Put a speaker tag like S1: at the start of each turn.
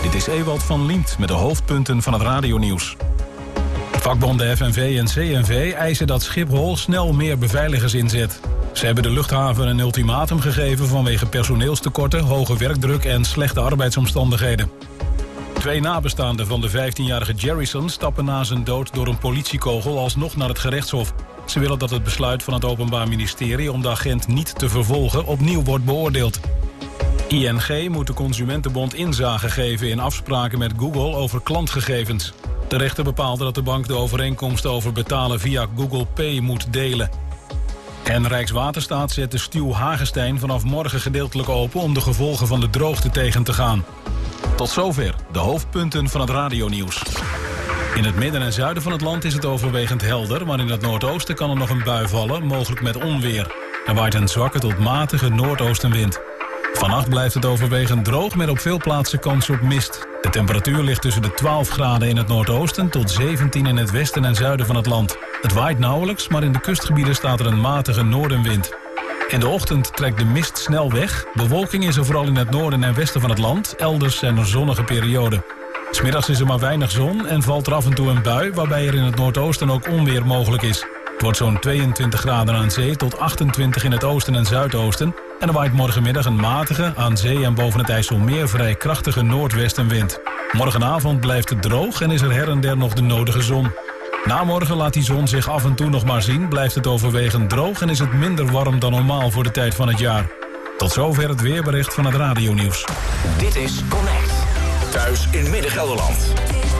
S1: Dit is Ewald van Liemt met de hoofdpunten van het radionieuws. Vakbonden FNV en CNV eisen dat Schiphol snel meer beveiligers inzet. Ze hebben de luchthaven een ultimatum gegeven vanwege personeelstekorten, hoge werkdruk en slechte arbeidsomstandigheden. 2 nabestaanden van de 15-jarige Jerryson stappen na zijn dood door een politiekogel alsnog naar het gerechtshof. Ze willen dat het besluit van het Openbaar Ministerie om de agent niet te vervolgen opnieuw wordt beoordeeld. ING moet de Consumentenbond inzage geven in afspraken met Google over klantgegevens. De rechter bepaalde dat de bank de overeenkomst over betalen via Google Pay moet delen. En Rijkswaterstaat zet de stuw Hagestein vanaf morgen gedeeltelijk open om de gevolgen van de droogte tegen te gaan. Tot zover de hoofdpunten van het radionieuws. In het midden en zuiden van het land is het overwegend helder, maar in het noordoosten kan er nog een bui vallen, mogelijk met onweer. Er waait een zwakke tot matige noordoostenwind. Vannacht blijft het overwegend droog, met op veel plaatsen kans op mist. De temperatuur ligt tussen de 12 graden in het noordoosten tot 17 in het westen en zuiden van het land. Het waait nauwelijks, maar in de kustgebieden staat er een matige noordenwind. In de ochtend trekt de mist snel weg. Bewolking is er vooral in het noorden en westen van het land. Elders zijn er zonnige perioden. 'S Middags is er maar weinig zon en valt er af en toe een bui, waarbij er in het noordoosten ook onweer mogelijk is. Het wordt zo'n 22 graden aan zee tot 28 in het oosten en zuidoosten. En er waait morgenmiddag een matige, aan zee en boven het IJsselmeer vrij krachtige noordwestenwind. Morgenavond blijft het droog en is er her en der nog de nodige zon. Na morgen laat die zon zich af en toe nog maar zien, blijft het overwegend droog en is het minder warm dan normaal voor de tijd van het jaar. Tot zover het weerbericht van het radionieuws.
S2: Dit is Connect. Thuis in Midden-Gelderland.